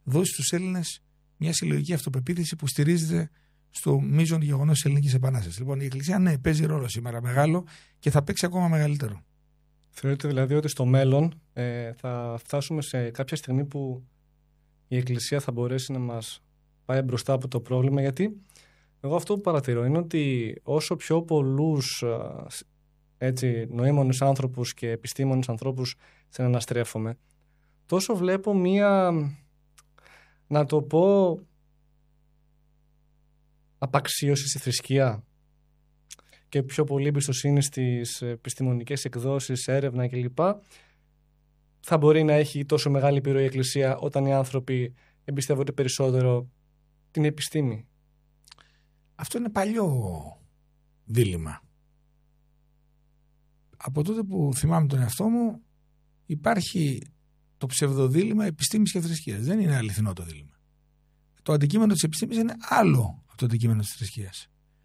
δώσει στους Έλληνες μια συλλογική αυτοπεποίθηση που στηρίζεται στο μείζον γεγονός της Ελληνικής Επανάστασης. Λοιπόν, η Εκκλησία, ναι, παίζει ρόλο σήμερα μεγάλο και θα παίξει ακόμα μεγαλύτερο. Θεωρείτε δηλαδή ότι στο μέλλον θα φτάσουμε σε κάποια στιγμή που η Εκκλησία θα μπορέσει να μας πάει μπροστά από το πρόβλημα? Γιατί εγώ αυτό που παρατηρώ είναι ότι όσο πιο πολλούς νοήμονες άνθρωπους και επιστήμονες ανθρώπους συναναστρέφομαι, τόσο βλέπω μία, να το πω, απαξίωση στη θρησκεία και πιο πολύ εμπιστοσύνη στις επιστημονικές εκδόσεις, έρευνα κλπ. Θα μπορεί να έχει τόσο μεγάλη επιρροή η Εκκλησία όταν οι άνθρωποι εμπιστεύονται περισσότερο την επιστήμη? Αυτό είναι παλιό δίλημμα. Από τότε που θυμάμαι τον εαυτό μου υπάρχει το ψευδοδίλημμα επιστήμης και θρησκείας. Δεν είναι αληθινό το δίλημμα. Το αντικείμενο της επιστήμης είναι άλλο από το αντικείμενο της θρησκείας.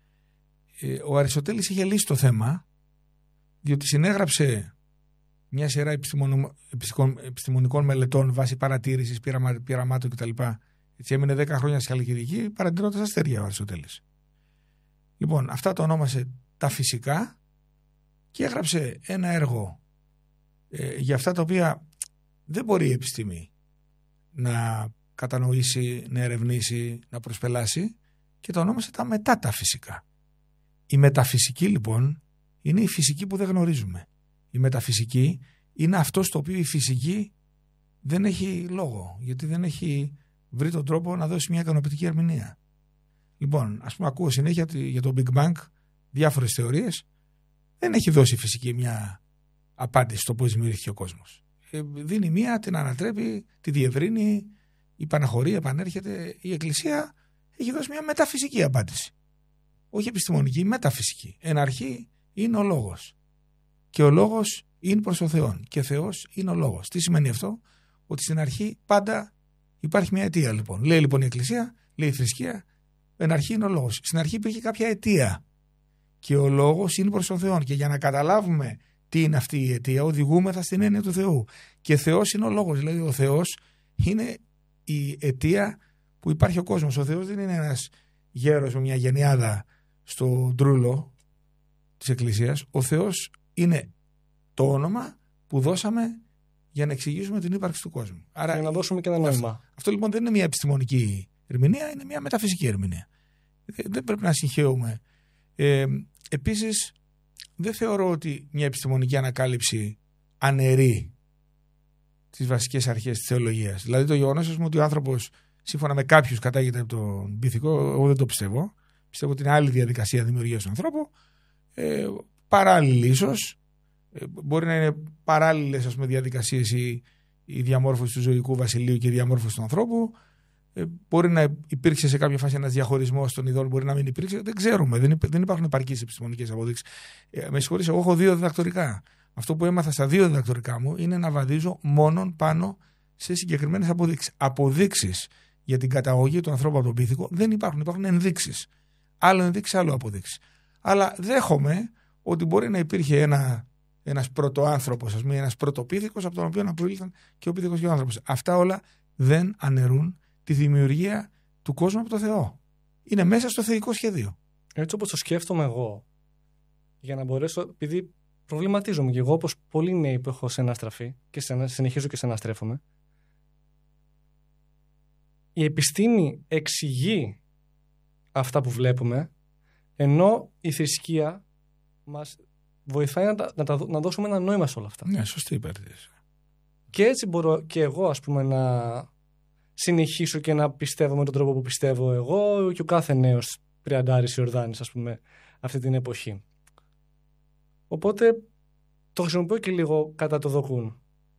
Ο Αριστοτέλης είχε λύσει το θέμα, διότι συνέγραψε μια σειρά επιστημονικών μελετών βάσει παρατήρησης, πειραμάτων κτλ. Έτσι έμεινε 10 χρόνια στη Χαλκιδική παρατηρώντας αστέρια ο Αριστοτέλης. Λοιπόν, αυτά το ονόμασε τα φυσικά και έγραψε ένα έργο για αυτά τα οποία δεν μπορεί η επιστήμη να κατανοήσει, να ερευνήσει, να προσπελάσει, και το ονόμασε τα μετά τα φυσικά. Η μεταφυσική λοιπόν είναι η φυσική που δεν γνωρίζουμε. Η μεταφυσική είναι αυτό στο οποίο η φυσική δεν έχει λόγο, γιατί δεν έχει βρει τον τρόπο να δώσει μια ικανοποιητική ερμηνεία. Λοιπόν, ας πούμε, ακούω συνέχεια για το Big Bang διάφορες θεωρίες. Δεν έχει δώσει η φυσική μια απάντηση στο πώς δημιουργήθηκε ο κόσμος. Δίνει μία, την ανατρέπει, τη διευρύνει, υπαναχωρεί, επανέρχεται. Η Εκκλησία έχει δώσει μια μεταφυσική απάντηση. Όχι επιστημονική, μεταφυσική. Εν αρχή είναι ο λόγος. Και ο λόγος είναι προς τον Θεό. Και Θεός είναι ο λόγος. Τι σημαίνει αυτό? Ότι στην αρχή πάντα υπάρχει μια αιτία λοιπόν. Λέει λοιπόν η Εκκλησία, λέει η θρησκεία, εν αρχή είναι ο λόγος. Στην αρχή υπήρχε κάποια αιτία. Και ο λόγος είναι προς τον Θεό. Και για να καταλάβουμε τι είναι αυτή η αιτία, οδηγούμεθα στην έννοια του Θεού. Και Θεός είναι ο λόγος. Δηλαδή ο Θεός είναι η αιτία που υπάρχει ο κόσμος. Ο Θεός δεν είναι ένας γέρος με μια γενιάδα στο ντρούλο της Εκκλησίας. Ο Θεός είναι το όνομα που δώσαμε για να εξηγήσουμε την ύπαρξη του κόσμου. Άρα, για να δώσουμε και ένα νόημα. Αυτό λοιπόν δεν είναι μια επιστημονική ερμηνεία, είναι μια μεταφυσική ερμηνεία. Δεν πρέπει να συγχαίουμε. Επίσης, δεν θεωρώ ότι μια επιστημονική ανακάλυψη αναιρεί τις βασικές αρχές της θεολογίας. Δηλαδή το γεγονός ότι ο άνθρωπος σύμφωνα με κάποιους κατάγεται από τον πυθικό, εγώ δεν το πιστεύω. Πιστεύω ότι είναι άλλη διαδικασία δημιουργίας του ανθρώπου. Παράλληλη ίσως. Μπορεί να είναι παράλληλες, ας πούμε, διαδικασίες η διαμόρφωση του ζωικού βασιλείου και η διαμόρφωση του ανθρώπου. Μπορεί να υπήρξε σε κάποια φάση ένας διαχωρισμός των ειδών, μπορεί να μην υπήρξε. Δεν ξέρουμε. Δεν υπάρχουν επαρκείς επιστημονικές αποδείξεις. Με συγχωρείς, εγώ έχω 2 διδακτορικά. Αυτό που έμαθα στα 2 διδακτορικά μου είναι να βαδίζω μόνον πάνω σε συγκεκριμένες αποδείξεις. Αποδείξεις για την καταγωγή του ανθρώπου από τον πίθηκο δεν υπάρχουν. Υπάρχουν ενδείξεις. Άλλο ενδείξεις, άλλο αποδείξεις. Αλλά δέχομαι ότι μπορεί να υπήρχε ένας πρωτοάνθρωπος, ας πούμε, ένας πρωτοπίθηκος από τον οποίο να προήλθαν και ο πίθηκος και ο άνθρωπος. Αυτά όλα δεν αναιρούν τη δημιουργία του κόσμου από το Θεό. Είναι μέσα στο θεϊκό σχέδιο. Έτσι όπως το σκέφτομαι εγώ, για να μπορέσω, επειδή προβληματίζομαι και εγώ όπως πολλοί νέοι που έχω συναστραφεί και συνεχίζω και συναστρέφομαι, η επιστήμη εξηγεί αυτά που βλέπουμε, ενώ η θρησκεία μας βοηθάει να δώσουμε ένα νόημα σε όλα αυτά. Ναι, σωστή υπέρτηση. Και έτσι μπορώ και εγώ, ας πούμε, να συνεχίσω και να πιστεύω με τον τρόπο που πιστεύω εγώ και ο κάθε νέος τριαντάρης Ιορδάνης, ας πούμε, αυτή την εποχή. Οπότε το χρησιμοποιώ και λίγο κατά το δοκούν.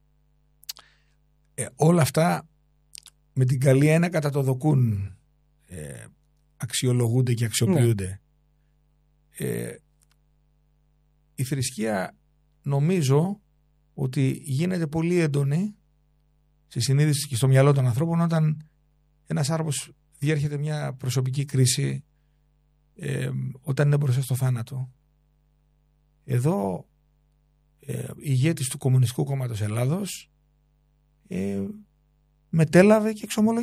Όλα αυτά με την καλή έννοια κατά το δοκούν αξιολογούνται και αξιοποιούνται. Ναι. Η θρησκεία νομίζω ότι γίνεται πολύ έντονη στη συνείδηση και στο μυαλό των ανθρώπων όταν ένας άνθρωπος διέρχεται μια προσωπική κρίση, όταν είναι μπροστά στο θάνατο. Εδώ ηγέτης του Κομμουνιστικού Κόμματος Ελλάδος μετέλαβε και εξομολογήθηκε